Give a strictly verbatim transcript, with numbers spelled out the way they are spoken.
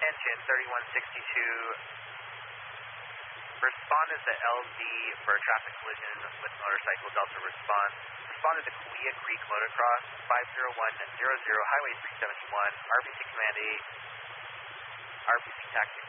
attention, thirty-one sixty-two. Responded to L Z for a traffic collision with motorcycle. Delta response. Responded to Kaweah Creek Motocross, five zero one zero zero, Highway three seventy-one, R B C Command eight, R B C Taxi